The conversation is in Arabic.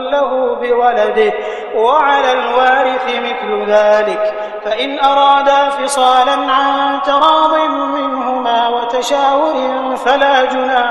له بولده وعلى الوارث مثل ذلك فإن أرادا فصالا عن تراض منهما وتشاور فلا جناح